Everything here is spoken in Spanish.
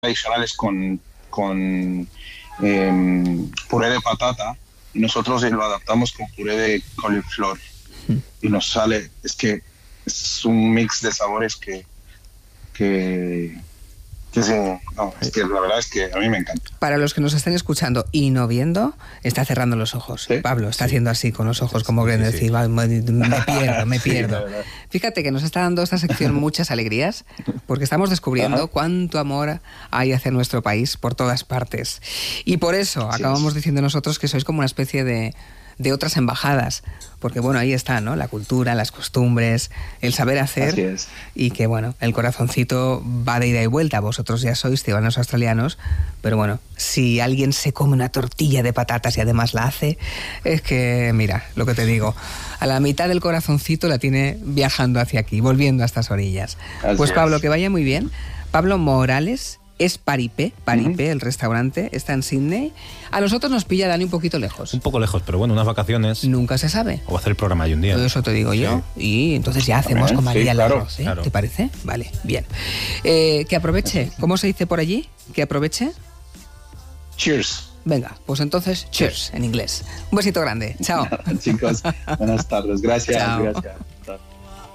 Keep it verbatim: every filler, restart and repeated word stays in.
tradicionales con, con eh, puré de patata y nosotros lo adaptamos con puré de coliflor y nos sale, es que es un mix de sabores que, que, que sí, no, es que la verdad es que a mí me encanta. Para los que nos estén escuchando y no viendo, está cerrando los ojos. ¿Sí? Pablo está Sí. haciendo así con los ojos, como que Sí, sí, decir, sí. "Va, me, me pierdo, me Sí, pierdo". la verdad. Fíjate que nos está dando esta sección muchas alegrías, porque estamos descubriendo Ajá. cuánto amor hay hacia nuestro país por todas partes. Y por eso Así acabamos es. diciendo nosotros que sois como una especie de, de otras embajadas, porque bueno, ahí está, ¿no? La cultura, las costumbres, el saber hacer. Así es. Y que bueno, el corazoncito va de ida y vuelta. Vosotros ya sois ciudadanos australianos, pero bueno, si alguien se come una tortilla de patatas y además la hace, es que, mira, lo que te digo, a la mitad del corazoncito la tiene viajando hacia aquí, volviendo a estas orillas. Así Pues Pablo, es. que vaya muy bien. Pablo Morales es Paripé, Paripé, Ujú. el restaurante, está en Sydney. A nosotros nos pilla, Dani, un poquito lejos. Un poco lejos, pero bueno, unas vacaciones. Nunca se sabe. O hacer el programa ahí un día. Eso te digo yo. Y entonces ya hacemos También, con María sí, el claro, arroz, ¿eh? claro. ¿Te parece? Vale, bien. Eh, que aproveche. ¿Cómo se dice por allí? Que aproveche. Cheers. Venga, pues entonces, cheers, en inglés. Un besito grande. Chao. Chicos, buenas tardes. Gracias, Chao. gracias. Chao.